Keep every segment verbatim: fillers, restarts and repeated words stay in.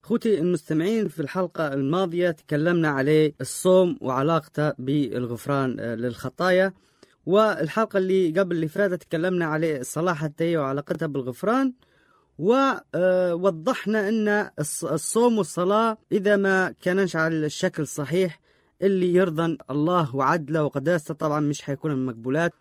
خوتي المستمعين، في الحلقة الماضية تكلمنا عليه الصوم وعلاقته بالغفران للخطايا، والحلقة اللي قبل اللي فاتت تكلمنا عليه الصلاة حتى وعلاقتها بالغفران، ووضحنا أن الصوم والصلاة إذا ما كانش على الشكل الصحيح اللي يرضى الله وعدله وقداسته طبعا مش حيكون من مقبولات.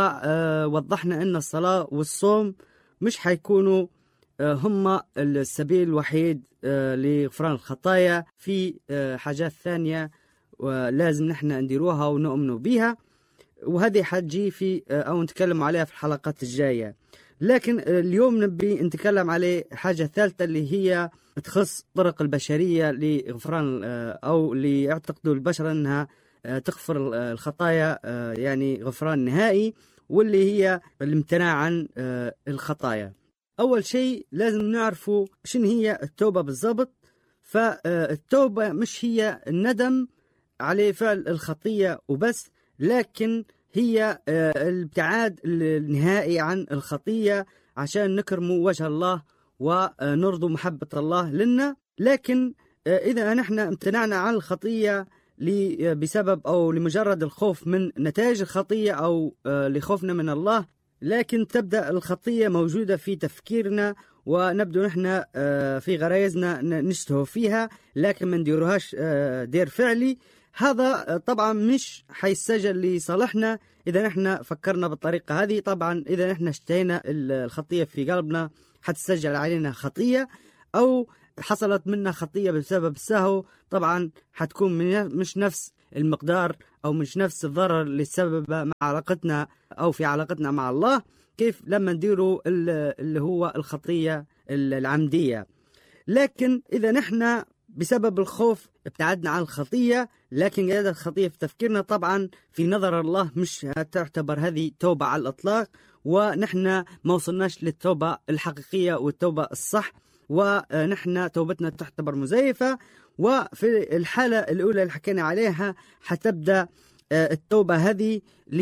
ووضحنا أن الصلاة والصوم مش حيكونوا هم السبيل الوحيد لغفران الخطايا، في حاجات ثانية ولازم نحن نديروها ونؤمنوا بها، وهذه حتجي في أو نتكلم عليها في الحلقات الجاية. لكن اليوم نبي نتكلم عليه حاجة ثالثة اللي هي تخص طرق البشرية لغفران أو اللي يعتقدوا البشر أنها تغفر الخطايا، يعني غفران نهائي، واللي هي الامتناع عن الخطايا. أول شيء لازم نعرفوا شن هي التوبة بالضبط. فالتوبة مش هي الندم على فعل الخطية وبس، لكن هي الابتعاد النهائي عن الخطية عشان نكرموا وجه الله ونرضوا محبة الله لنا. لكن إذا نحن امتنعنا عن الخطية بسبب أو لمجرد الخوف من نتائج الخطية أو لخوفنا من الله، لكن تبدأ الخطية موجودة في تفكيرنا ونبدو نحن في غرايزنا نشتهوا فيها، لكن ما نديروهاش دير فعلي. هذا طبعا مش حيسجل لصالحنا إذا نحن فكرنا بالطريقة هذه. طبعا إذا نحن اشتهينا الخطية في قلبنا حتسجل علينا خطية، أو حصلت منا خطية بسبب السهو طبعا حتكون من مش نفس المقدار أو مش نفس الضرر اللي سبب مع علاقتنا أو في علاقتنا مع الله، كيف لما نديروا اللي هو الخطية العمدية. لكن إذا نحن بسبب الخوف ابتعدنا عن الخطية، لكن هذا الخطية في تفكيرنا طبعا في نظر الله مش تعتبر هذه توبة على الأطلاق، ونحن ما وصلناش للتوبة الحقيقية والتوبة الصح، ونحن توبتنا تعتبر مزيفة. وفي الحالة الأولى اللي حكينا عليها حتبدأ التوبة هذه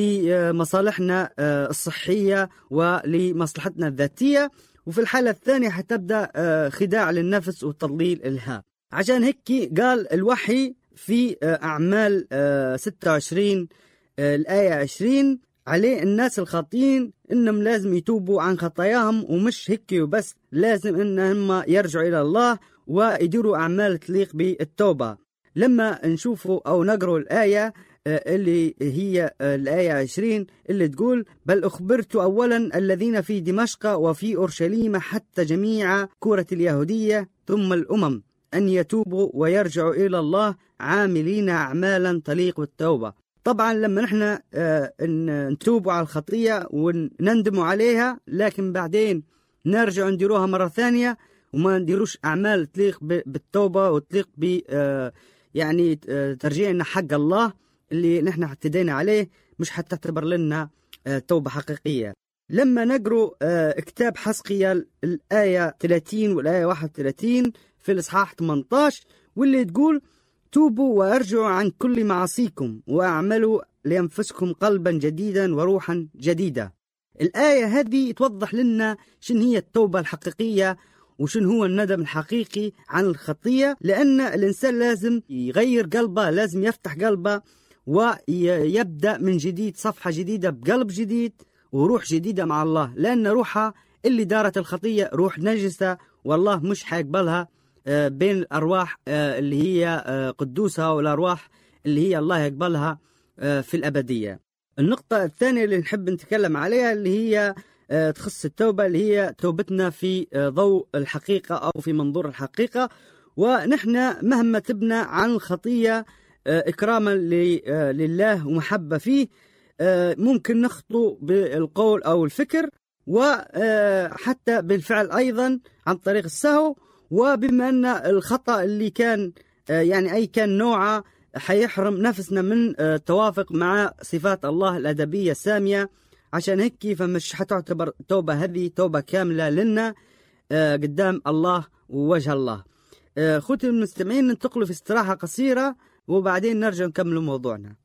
لمصالحنا الصحية ولمصلحتنا الذاتية، وفي الحالة الثانية حتبدأ خداع للنفس وتضليل الها. عشان هيك قال الوحي في أعمال ستة وعشرين الآية عشرين عليه الناس الخاطئين إنهم لازم يتوبوا عن خطاياهم، ومش هيك وبس، لازم إنهم يرجعوا إلى الله ويديروا أعمال تليق بالتوبة. لما نشوفوا أو نقرأ الآية اللي هي الآية عشرين اللي تقول: بل أخبرت أولا الذين في دمشق وفي أورشليم حتى جميع كرة اليهودية ثم الأمم أن يتوبوا ويرجعوا إلى الله عاملين أعمالا تليق بالتوبة. طبعا لما نحن نتوبوا على الخطية ونندم عليها، لكن بعدين نرجع نديروها مرة ثانية وما نديروش أعمال تليق بالتوبة وتليق ب يعني ترجيعنا حق الله اللي نحن اعتدينا عليه، مش حتعتبر لنا توبة حقيقية. لما نقرأ كتاب حزقيال الآية ثلاثين والآية واحد وثلاثين في الإصحاح ثمانية عشر، واللي تقول: توبوا وارجعوا عن كل معاصيكم واعملوا لأنفسكم قلبا جديدا وروحا جديدة. الآية هذه توضح لنا شن هي التوبة الحقيقية وشن هو الندم الحقيقي عن الخطية، لأن الإنسان لازم يغير قلبه، لازم يفتح قلبه ويبدأ من جديد، صفحة جديدة بقلب جديد وروح جديدة مع الله، لأن روحها اللي دارت الخطية روح نجسة، والله مش حيقبلها بين الأرواح اللي هي قدوسة والأرواح اللي هي الله يقبلها في الأبدية. النقطة الثانية اللي نحب نتكلم عليها اللي هي تخص التوبة، اللي هي توبتنا في ضوء الحقيقة أو في منظور الحقيقة. ونحن مهما تبنى عن الخطية إكراما لله ومحبة فيه، ممكن نخطو بالقول أو الفكر وحتى بالفعل أيضا عن طريق السهو. وبما أن الخطأ اللي كان يعني أي كان نوعه حيحرم نفسنا من التوافق مع صفات الله الأدبية السامية، عشان هيك فمش حتعتبر توبة هذه توبة كاملة لنا قدام الله ووجه الله. خوتي المستمعين، ننتقلوا في استراحة قصيرة وبعدين نرجع نكمل موضوعنا.